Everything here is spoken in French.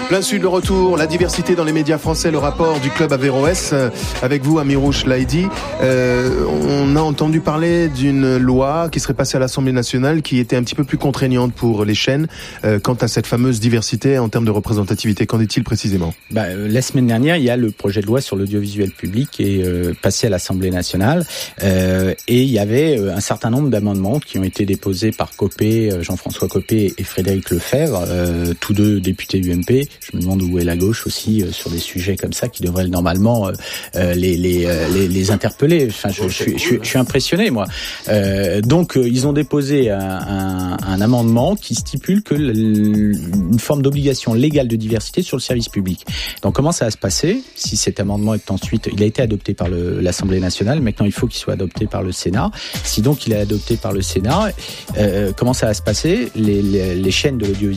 Plein Sud, le retour, la diversité dans les médias français, le rapport du club Averroès. Avec vous, Amirouche Laïdi. On a entendu parler d'une loi qui serait passée à l'Assemblée nationale qui était un petit peu plus contraignante pour les chaînes quant à cette fameuse diversité en termes de représentativité. Qu'en est-il précisément ? La semaine dernière, il y a le projet de loi sur l'audiovisuel public qui est passé à l'Assemblée nationale et il y avait un certain nombre d'amendements qui ont été déposés par Copé, Jean-François Copé et Frédéric Lefebvre, tous deux députés UMP. Je me demande où est la gauche aussi sur des sujets comme ça qui devraient normalement les interpeller. Enfin, je suis impressionné, moi. Donc, ils ont déposé un amendement qui stipule que une forme d'obligation légale de diversité sur le service public. Donc, comment ça va se passer si cet amendement est ensuite... Il a été adopté par l'Assemblée nationale. Maintenant, il faut qu'il soit adopté par le Sénat. Si donc il est adopté par le Sénat, comment ça va se passer ? Les chaînes de l'audiovisuel